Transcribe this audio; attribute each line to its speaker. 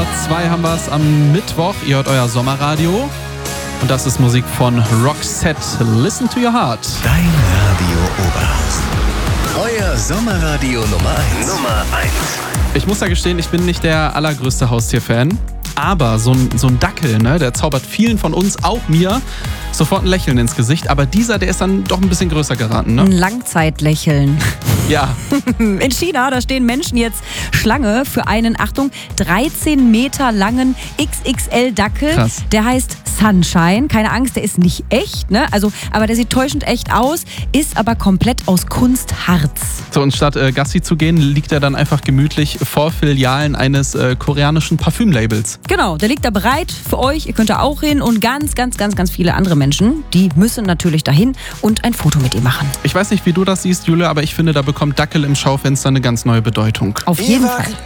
Speaker 1: 2 haben wir es am Mittwoch. Ihr hört euer Sommerradio. Und das ist Musik von Roxette. Listen to your heart.
Speaker 2: Dein Radio Oberhausen. Euer Sommerradio Nummer 1.
Speaker 1: Ich muss ja gestehen, ich bin nicht der allergrößte Haustierfan. Aber so ein Dackel, ne, der zaubert vielen von uns, auch mir, sofort ein Lächeln ins Gesicht. Aber dieser, der ist dann doch ein bisschen größer geraten, ne?
Speaker 3: Ein Langzeitlächeln.
Speaker 1: Ja.
Speaker 3: In China, da stehen Menschen jetzt Schlange für einen, Achtung, 13 Meter langen XXL-Dackel.
Speaker 1: Krass.
Speaker 3: Der heißt Sunshine. Keine Angst, der ist nicht echt, ne? Aber der sieht täuschend echt aus, ist aber komplett aus Kunstharz.
Speaker 1: So, und statt Gassi zu gehen, liegt er dann einfach gemütlich vor Filialen eines koreanischen Parfümlabels.
Speaker 3: Genau, der liegt da bereit für euch. Ihr könnt da auch hin und ganz viele andere Menschen, die müssen natürlich dahin und ein Foto mit ihm machen.
Speaker 1: Ich weiß nicht, wie du das siehst, Julia, aber ich finde, da bekommt Dackel im Schaufenster eine ganz neue Bedeutung.
Speaker 3: Auf jeden Fall.